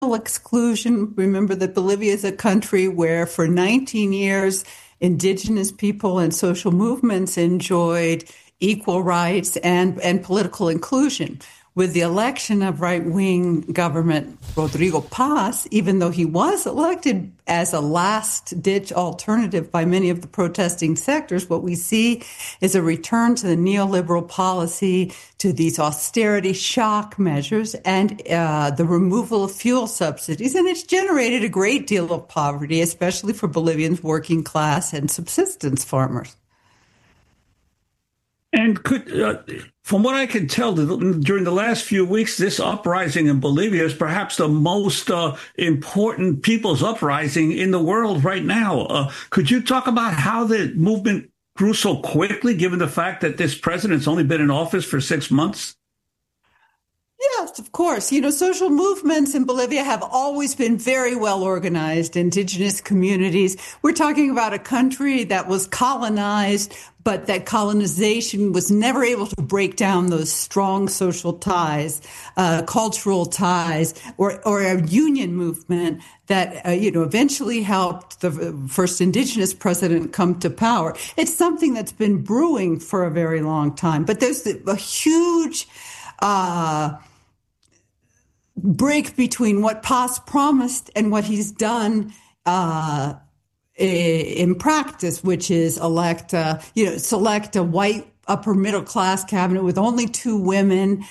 exclusion. Remember that Bolivia is a country where for 19 years, indigenous people and social movements enjoyed equal rights and political inclusion. With the election of right-wing government Rodrigo Paz, even though he was elected as a last-ditch alternative by many of the protesting sectors, what we see is a return to the neoliberal policy, to these austerity shock measures, and the removal of fuel subsidies. And it's generated a great deal of poverty, especially for Bolivians working class and subsistence farmers. And from what I can tell, during the last few weeks, this uprising in Bolivia is perhaps the most important people's uprising in the world right now. Could you talk about how the movement grew so quickly, given the fact that this president's only been in office for 6 months? Yes, of course. You know, social movements in Bolivia have always been very well organized, indigenous communities. We're talking about a country that was colonized, but that colonization was never able to break down those strong social ties, cultural ties, or a union movement that, eventually helped the first indigenous president come to power. It's something that's been brewing for a very long time. But there's a huge break between what Paz promised and what he's done in practice, which is select a white upper middle class cabinet with only 2 women,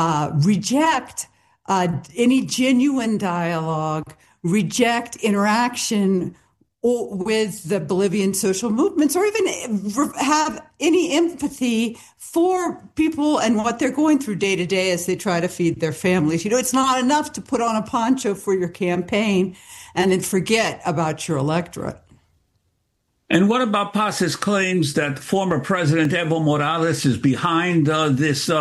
reject any genuine dialogue, reject interaction with the Bolivian social movements, or even have any empathy for people and what they're going through day to day as they try to feed their families. You know, it's not enough to put on a poncho for your campaign and then forget about your electorate. And what about Paz's claims that former President Evo Morales is behind this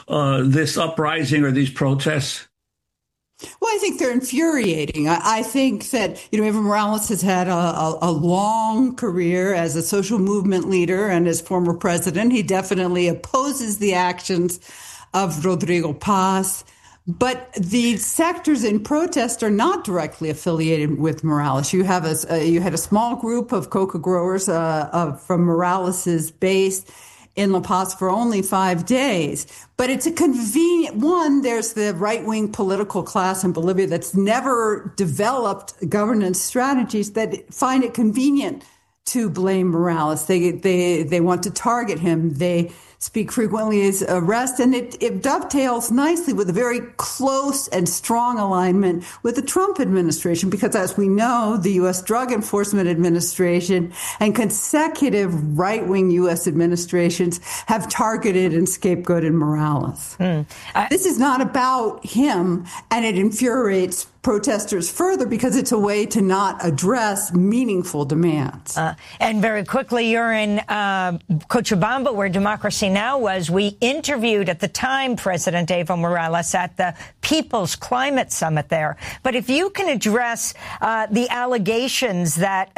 uprising or these protests? Well, I think they're infuriating. I think that, Evo Morales has had a long career as a social movement leader and as former president. He definitely opposes the actions of Rodrigo Paz. But the sectors in protest are not directly affiliated with Morales. You had a small group of coca growers from Morales's base in La Paz for only 5 days. But it's a convenient one. There's the right-wing political class in Bolivia that's never developed governance strategies that find it convenient to blame Morales. They want to target him. They speak frequently as arrest, and it dovetails nicely with a very close and strong alignment with the Trump administration, because as we know, the U.S. Drug Enforcement Administration and consecutive right-wing U.S. administrations have targeted and scapegoated Morales. This is not about him, and it infuriates protesters further because it's a way to not address meaningful demands. And very quickly, you're in Cochabamba, where Democracy Now! Was. We interviewed at the time President Evo Morales at the People's Climate Summit there. But if you can address the allegations that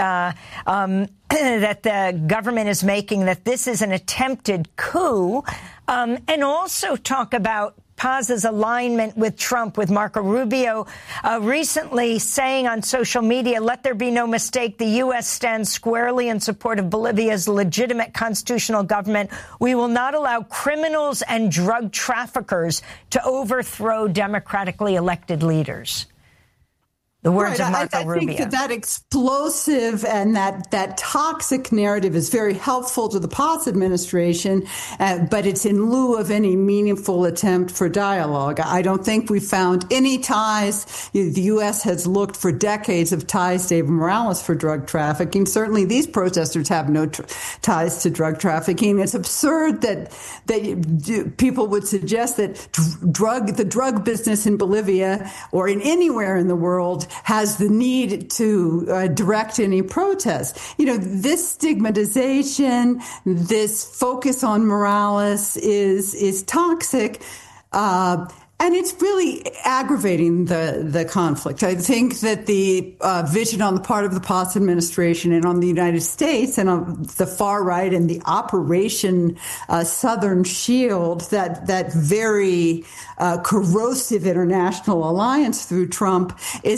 that the government is making, that this is an attempted coup, and also talk about Paz's alignment with Trump, with Marco Rubio recently saying on social media, "Let there be no mistake, the U.S. stands squarely in support of Bolivia's legitimate constitutional government. We will not allow criminals and drug traffickers to overthrow democratically elected leaders." The words of Marco Rubio. I think that explosive and that toxic narrative is very helpful to the Paz administration, but it's in lieu of any meaningful attempt for dialogue. I don't think we found any ties. The U.S. has looked for decades of ties to Evo Morales for drug trafficking. Certainly these protesters have no ties to drug trafficking. It's absurd that people would suggest that the drug business in Bolivia or in anywhere in the world has the need to direct any protest. This stigmatization, this focus on Morales is toxic. And it's really aggravating the conflict. I think that the vision on the part of the Potts administration and on the United States and on the far right and the Operation Southern Shield, that very corrosive international alliance through Trump, is